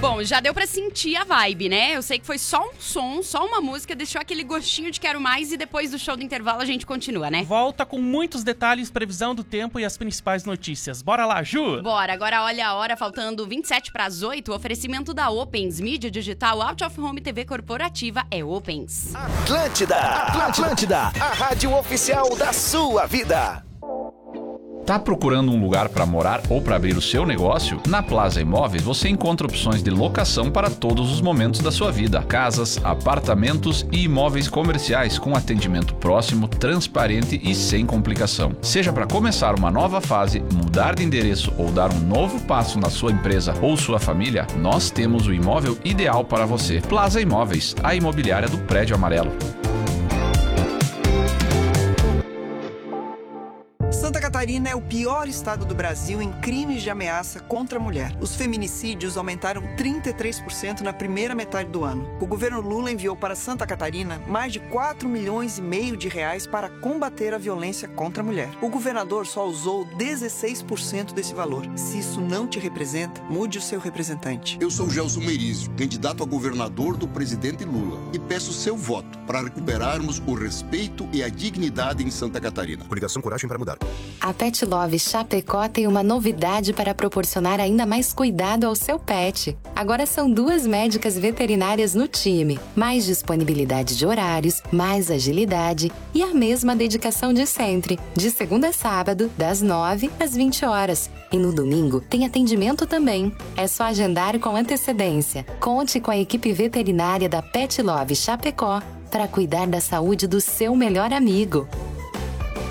Bom, já deu pra sentir a vibe, né? Eu sei que foi só um som, só uma música, deixou aquele gostinho de quero mais e depois do show do intervalo a gente continua, né? Volta com muitos detalhes, previsão do tempo e as principais notícias. Bora lá, Ju! Bora, agora olha a hora, faltando 27 para as 8, o oferecimento da Opens, mídia digital, out of home, TV corporativa é Opens. Atlântida, a rádio oficial da sua vida. Tá procurando um lugar para morar ou para abrir o seu negócio? Na Plaza Imóveis você encontra opções de locação para todos os momentos da sua vida. Casas, apartamentos e imóveis comerciais com atendimento próximo, transparente e sem complicação. Seja para começar uma nova fase, mudar de endereço ou dar um novo passo na sua empresa ou sua família, nós temos o imóvel ideal para você. Plaza Imóveis, a imobiliária do Prédio Amarelo. Santa Catarina é o pior estado do Brasil em crimes de ameaça contra a mulher. Os feminicídios aumentaram 33% na primeira metade do ano. O governo Lula enviou para Santa Catarina mais de 4,5 milhões de reais para combater a violência contra a mulher. O governador só usou 16% desse valor. Se isso não te representa, mude o seu representante. Eu sou Gelson Meirizio, candidato a governador do presidente Lula, e peço seu voto para recuperarmos o respeito e a dignidade em Santa Catarina. Coligação Coragem para Mudar. A Pet Love Chapecó tem uma novidade para proporcionar ainda mais cuidado ao seu pet. Agora são 2 médicas veterinárias no time, mais disponibilidade de horários, mais agilidade e a mesma dedicação de sempre, de segunda a sábado, das 9 às 20 horas. E no domingo tem atendimento também. É só agendar com antecedência. Conte com a equipe veterinária da Pet Love Chapecó para cuidar da saúde do seu melhor amigo.